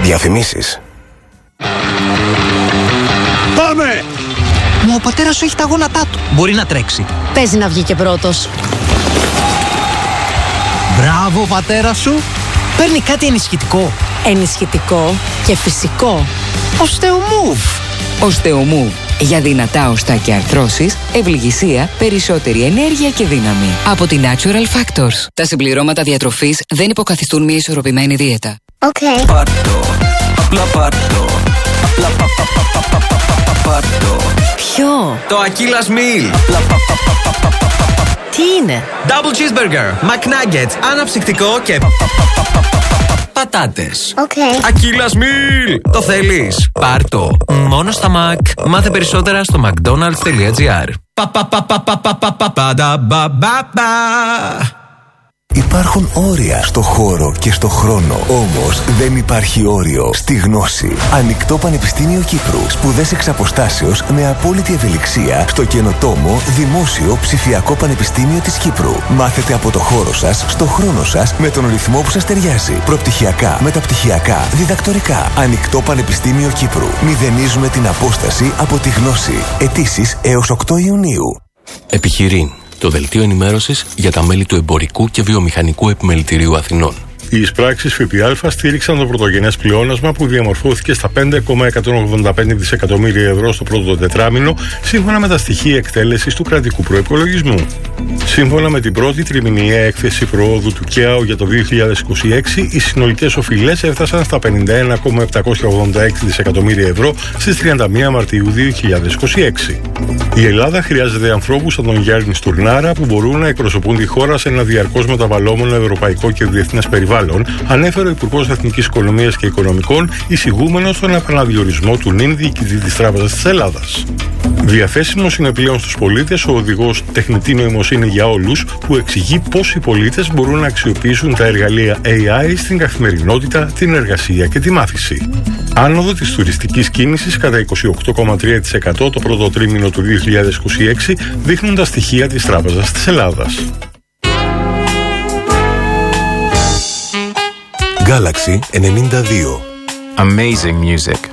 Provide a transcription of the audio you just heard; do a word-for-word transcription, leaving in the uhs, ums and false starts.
Διαφημίσεις. Πάμε! Μα ο πατέρας σου έχει τα γόνατά του. Μπορεί να τρέξει. Παίζει να βγει και πρώτος. Μπράβο, πατέρα σου. Παίρνει κάτι ενισχυτικό. Ενισχυτικό και φυσικό. Οστεομούβ. Οστεομούβ. Για δυνατά οστά και αρθρώσεις, ευληγησία, περισσότερη ενέργεια και δύναμη. Από την Natural Factors. Τα συμπληρώματα διατροφής δεν υποκαθιστούν μια ισορροπημένη δίαιτα. Οκ. Okay. Πάρτο, απλά πάρτο. Απλά πα, πα, πα, πα, πα, πα, πα, πάρτο. Ποιο? Το Aquillas Meal. Απλά πα, πα, πα, πα, πα, πα, πα. Τι είναι? Double cheeseburger, McNuggets, αναψυκτικό και πα, πα, πα, πα, πα, πα, πατάτες. Οκ. Okay. Aquillas Meal. Το θέλεις? Πάρτο. Μόνο στα Mac. Μάθε περισσότερα στο mcdonalds.gr. Πα, πα, πα, πα, πα, πα, πα, πα, πα, πα, πα, πα. Υπάρχουν όρια στο χώρο και στο χρόνο. Όμως δεν υπάρχει όριο στη γνώση. Ανοιχτό Πανεπιστήμιο Κύπρου. Σπουδές εξ αποστάσεως με απόλυτη ευελιξία στο καινοτόμο Δημόσιο Ψηφιακό Πανεπιστήμιο της Κύπρου. Μάθετε από το χώρο σας, στο χρόνο σας, με τον ρυθμό που σας ταιριάζει. Προπτυχιακά, μεταπτυχιακά, διδακτορικά. Ανοιχτό Πανεπιστήμιο Κύπρου. Μηδενίζουμε την απόσταση από τη γνώση. Αιτήσεις έως οκτώ Ιουνίου. Επιχειρήν. Το δελτίο ενημέρωσης για τα μέλη του Εμπορικού και Βιομηχανικού Επιμελητηρίου Αθηνών. Οι εισπράξεις ΦΠΑ στήριξαν το πρωτογενές πλεόνασμα που διαμορφώθηκε στα πέντε κόμμα εκατόν ογδόντα πέντε δισεκατομμύρια ευρώ στο πρώτο τετράμινο, σύμφωνα με τα στοιχεία εκτέλεσης του κρατικού προϋπολογισμού. Σύμφωνα με την πρώτη τριμηνιαία έκθεση προόδου του ΚΕΑΟ για το δύο χιλιάδες είκοσι έξι, οι συνολικές οφειλές έφτασαν στα πενήντα ένα κόμμα επτακόσια ογδόντα έξι δισεκατομμύρια ευρώ στις τριάντα μία Μαρτίου δύο χιλιάδες είκοσι έξι. Η Ελλάδα χρειάζεται ανθρώπους σαν τον Γιάννη Στουρνάρα που μπορούν να εκπροσωπούν τη χώρα σε ένα διαρκώς μεταβαλλόμενο ευρωπαϊκό και διεθνές περιβάλλον, ανέφερε ο Υπουργός Εθνικής Οικονομίας και Οικονομικών, εισηγούμενος στον επαναδιορισμό του νυν διοικητή της Τράπεζας της Ελλάδας. Διαθέσιμος είναι πλέον στους πολίτες ο οδηγός Τεχνητή Νοημοσύνη για Όλους, που εξηγεί πώς οι πολίτες μπορούν να αξιοποιήσουν τα εργαλεία έι άι στην καθημερινότητα, την εργασία και τη μάθηση. Άνοδο της τουριστικής κίνησης κατά είκοσι οκτώ κόμμα τρία τοις εκατό το πρώτο τρίμηνο του δύο χιλιάδες είκοσι έξι, δείχνουν τα στοιχεία της Τράπεζας της Ελλάδας. Galaxy ενενήντα δύο. Amazing music.